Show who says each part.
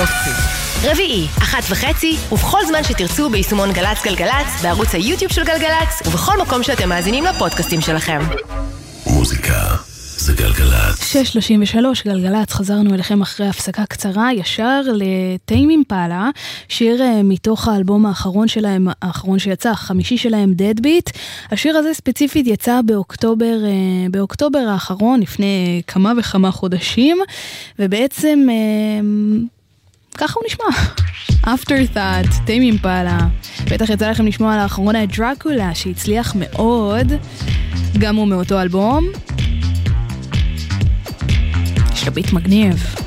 Speaker 1: יופי.
Speaker 2: רביעי, 1:30, ובכל זמן שתרצו ביישומון גלץ גלגלץ, בערוץ היוטיוב של גלגלץ, ובכל מקום שאתם מאזינים לפודקאסטים שלכם.
Speaker 3: מוזיקה זה גלגלץ.
Speaker 4: 6:33 גלגלץ, חזרנו אליכם אחרי הפסקה קצרה, ישר לטיים אימפלה, שיר מתוך האלבום האחרון שלהם, האחרון שיצא, החמישי שלהם, Deadbeat. השיר הזה ספציפית יצא באוקטובר האחרון, לפני כמה וכמה חודשים, ובעצם ככה הוא נשמע. Afterthought, טיים אימפלה. בטח יצא לכם לשמוע על האחרון הדרקולה, שהצליח מאוד, גם הוא מאותו אלבום. יש לו ביט מגניב.